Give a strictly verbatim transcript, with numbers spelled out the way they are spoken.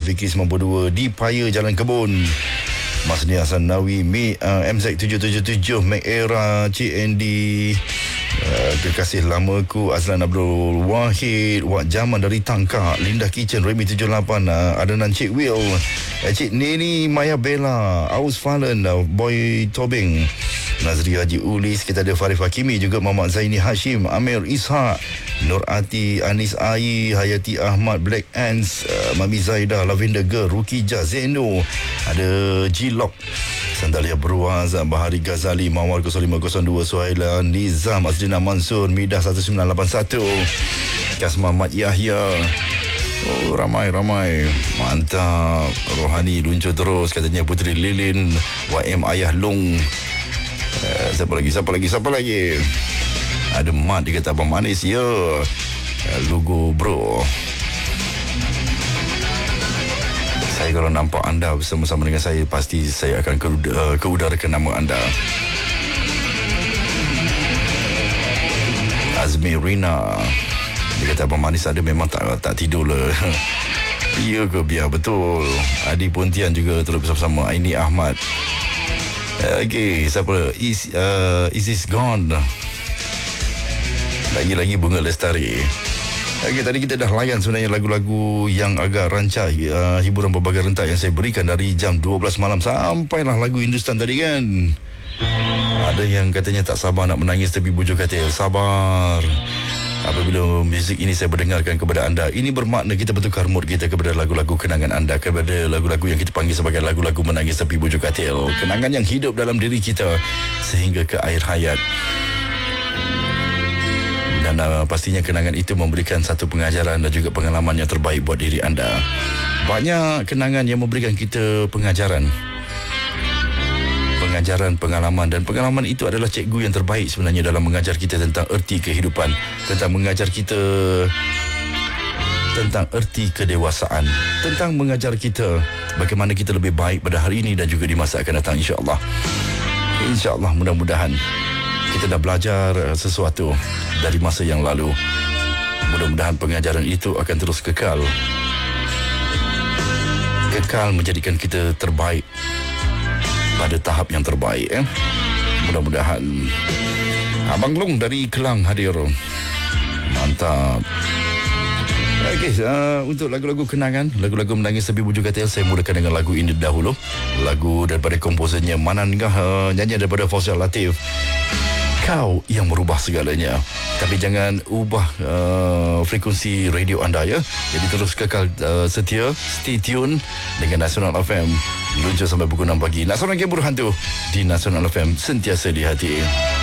Fikri sembilan puluh dua di Paya Jalan Kebun. Mas Nia Sanawi, Mi, uh, M Z tujuh tujuh tujuh, Mac Era, C N D, uh, kekasih lamaku Azlan Abdul Wahid, Wak Jaman dari Tangkak, Linda Kitchen, Remy tujuh lapan, uh, Adenan Cik Will, uh, Cik Neni, Maya Bella, Aus Fallon, uh, Boy Tobing, Nazri Haji Ulis, kita ada Farif Hakimi juga, Muhammad Zaini Hashim, Amir Ishak, Nur Ati, Anis Ai, Hayati Ahmad, Black Ants, uh, Mami Zaidah, Lavender Girl, Rukija Zeno, ada G-Lock, Sandalia Beruaz, Bahari Ghazali, Mawar kosong lima kosong dua, Suhaila Nizam, Azlina Mansur, Midah satu sembilan lapan satu, Kasma Mat Yahya. Oh, ramai-ramai. Mantap. Rohani luncur terus, katanya Puteri Lilin, Y M Ayah Long. Uh, siapa lagi, siapa lagi, siapa lagi? Ada Mat, dia kata Abang Manis, ya. Uh, logo bro. Saya kalau nampak anda bersama-sama dengan saya, pasti saya akan ke, uh, ke udarakan nama anda. Azmi Rina, dia kata Abang Manis ada memang tak tak tidur lah. Ya ke, biar betul. Adi Pontian juga terus bersama-sama. Aini Ahmad. Okey, siapa? Is, uh, is this gone? Lagi-lagi Bunga Lestari. Okey, tadi kita dah layan sebenarnya lagu-lagu yang agak rancak, uh, hiburan berbagai rentak yang saya berikan dari jam dua belas malam sampailah lagu Hindustan tadi kan. Ada yang katanya tak sabar nak menangis tepi bujur katil. Sabar. Apabila muzik ini saya berdengarkan kepada anda, ini bermakna kita bertukar mood kita kepada lagu-lagu kenangan anda, kepada lagu-lagu yang kita panggil sebagai lagu-lagu menangis tepi bujur katil. Kenangan yang hidup dalam diri kita sehingga ke akhir hayat. Dan uh, pastinya kenangan itu memberikan satu pengajaran dan juga pengalaman yang terbaik buat diri anda. Banyak kenangan yang memberikan kita pengajaran. Pengajaran, pengalaman, dan pengalaman itu adalah cikgu yang terbaik sebenarnya dalam mengajar kita tentang erti kehidupan, tentang mengajar kita tentang erti kedewasaan, tentang mengajar kita bagaimana kita lebih baik pada hari ini dan juga di masa akan datang, insya-Allah. Insya-Allah, mudah-mudahan kita dah belajar sesuatu dari masa yang lalu. Mudah-mudahan pengajaran itu akan terus kekal. Kekal menjadikan kita terbaik pada tahap yang terbaik. Eh? Mudah-mudahan. Abang Long dari Kelang hadir. Mantap. Okey, uh, untuk lagu-lagu kenangan, lagu-lagu menangis tepi bujur katil, saya mulakan dengan lagu ini dahulu. Lagu daripada komposernya Manan Gah, uh, nyanyian daripada Fauzal Latif. Kau yang merubah segalanya. Tapi jangan ubah uh, frekuensi radio anda ya. Jadi terus kekal uh, setia, stay tune dengan Nasional F M. Luncur sampai pukul enam pagi. Nasional Game Berhantu di Nasional F M, sentiasa di hati.